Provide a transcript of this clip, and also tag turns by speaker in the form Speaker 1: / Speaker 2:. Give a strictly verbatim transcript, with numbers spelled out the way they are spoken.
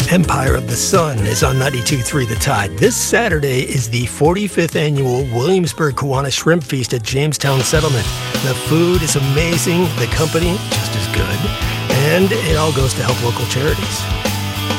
Speaker 1: Empire of the Sun is on ninety-two point three The Tide. This Saturday is the forty-fifth annual Williamsburg Kiwanis Shrimp Feast at Jamestown Settlement. The food is amazing, the company just as good, and it all goes to help local charities.